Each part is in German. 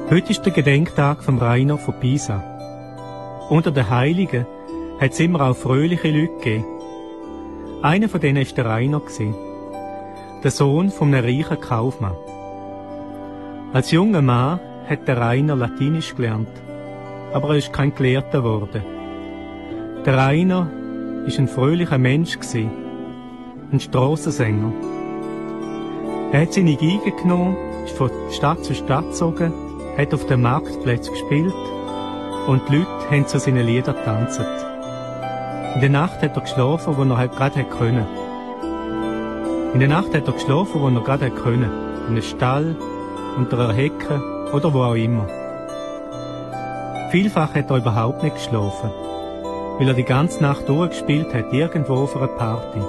Heute ist der Gedenktag vom Rainer von Pisa. Unter den Heiligen hat es immer auch fröhliche Leute gegeben. Einer von denen war der Rainer, der Sohn von einem reichen Kaufmann. Als junger Mann hat der Rainer Latinisch gelernt, aber er ist kein Gelehrter geworden. Der Rainer war ein fröhlicher Mensch, ein Strassensänger. Er hat seine Geige genommen, ist von Stadt zu Stadt gezogen, hat auf den Marktplätzen gespielt und die Leute haben zu seinen Liedern getanzt. In der Nacht hat er geschlafen, wo er halt gerade können. In der Nacht hat er geschlafen, wo er gerade können. In einem Stall, unter einer Hecke oder wo auch immer. Vielfach hat er überhaupt nicht geschlafen, weil er die ganze Nacht durchgespielt hat, irgendwo auf einer Party.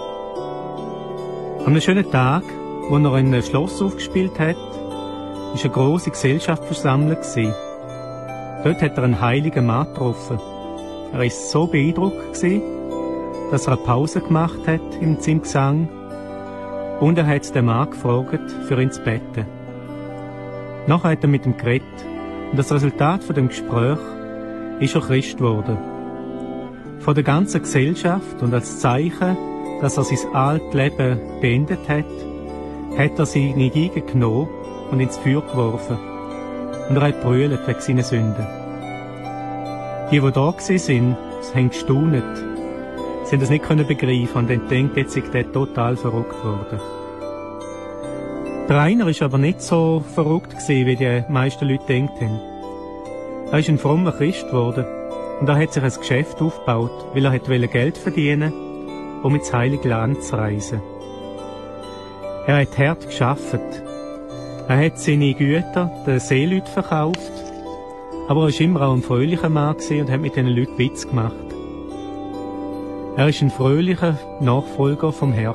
An einem schönen Tag, wo er in einem Schloss aufgespielt hat, war eine grosse Gesellschaft versammelt. Dort hat er einen heiligen Mann getroffen. Er war so beeindruckt, dass er eine Pause gemacht hat im Gesang und er hat den Mann gefragt, für ihn zu beten. Nachher hat er mit ihm geredet und das Resultat von dem Gespräch ist er Christ geworden. Von der ganzen Gesellschaft und als Zeichen, dass er sein altes Leben beendet hat, hat er seine Geige genommen und ins Feuer geworfen. Und er hat brüllt wegen seiner Sünden. Die da waren, haben gestaunt. Sie haben das nicht begreifen und dann denkt, jetzt sei der total verrückt worden. Der Rainer war aber nicht so verrückt wie die meisten Leute gedacht haben. Er ist ein frommer Christ geworden und er hat sich ein Geschäft aufgebaut, weil er wollte Geld verdienen, um ins Heilige Land zu reisen. Er hat hart gearbeitet. Er hat seine Güter den Seeleuten verkauft, aber er war immer auch ein fröhlicher Mann und hat mit diesen Leuten Witz gemacht. Er war ein fröhlicher Nachfolger vom Herrn.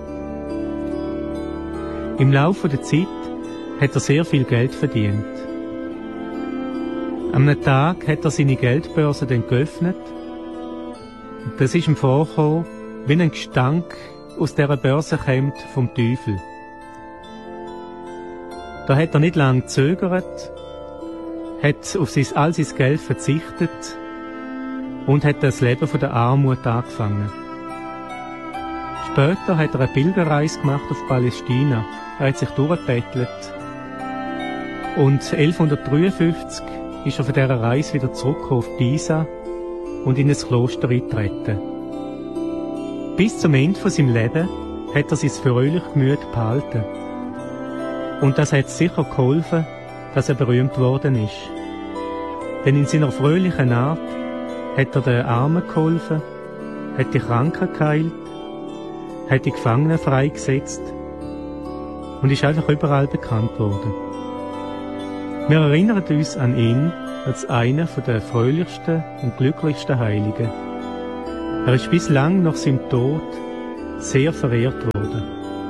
Im Laufe der Zeit hat er sehr viel Geld verdient. Am Tag hat er seine Geldbörse dann geöffnet. Und das ist ihm vorgekommen, wie ein Gestank aus dieser Börse kommt vom Teufel. Da hat er nicht lange gezögert, hat auf all sein Geld verzichtet und hat das Leben von der Armut angefangen. Später hat er eine Pilgerreise gemacht auf Palästina. Er hat sich durchgebettelt. Und 1153 ist er von dieser Reise wieder zurück auf Pisa und in ein Kloster eingetreten. Bis zum Ende von seinem Leben hat er sein fröhliches Gemüt behalten. Und das hat sicher geholfen, dass er berühmt worden ist. Denn in seiner fröhlichen Art hat er den Armen geholfen, hat die Kranken geheilt, hat die Gefangenen freigesetzt und ist einfach überall bekannt worden. Wir erinnern uns an ihn als einer der fröhlichsten und glücklichsten Heiligen. Er ist bislang nach seinem Tod sehr verehrt worden.